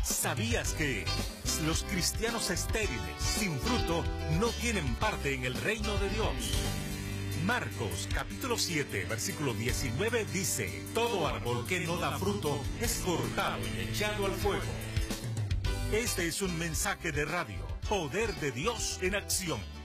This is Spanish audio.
¿Sabías que los cristianos estériles, sin fruto, no tienen parte en el reino de Dios? Marcos capítulo 7, versículo 19 dice: todo árbol que no da fruto es cortado y echado al fuego. Este es un mensaje de radio, Poder de Dios en Acción.